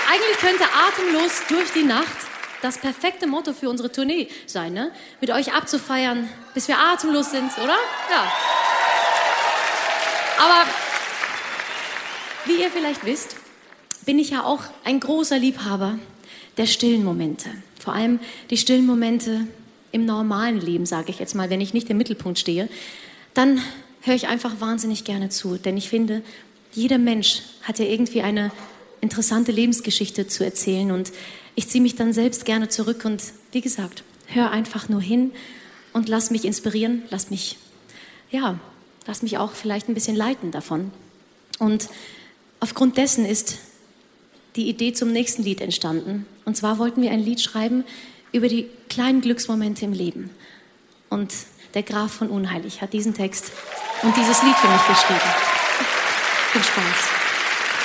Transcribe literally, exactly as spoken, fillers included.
eigentlich könnte atemlos durch die Nacht das perfekte Motto für unsere Tournee sein, ne? Mit euch abzufeiern, bis wir atemlos sind, oder? Ja. Aber wie ihr vielleicht wisst, bin ich ja auch ein großer Liebhaber der stillen Momente. Vor allem die stillen Momente im normalen Leben, sage ich jetzt mal, wenn ich nicht im Mittelpunkt stehe. Dann höre ich einfach wahnsinnig gerne zu, denn ich finde, jeder Mensch hat ja irgendwie eine interessante Lebensgeschichte zu erzählen und ich ziehe mich dann selbst gerne zurück und wie gesagt, hör einfach nur hin und lass mich inspirieren, lass mich, ja, lass mich auch vielleicht ein bisschen leiten davon. Und aufgrund dessen ist die Idee zum nächsten Lied entstanden. Und zwar wollten wir ein Lied schreiben über die kleinen Glücksmomente im Leben. Und der Graf von Unheilig hat diesen Text und dieses Lied für mich geschrieben. Viel Spaß.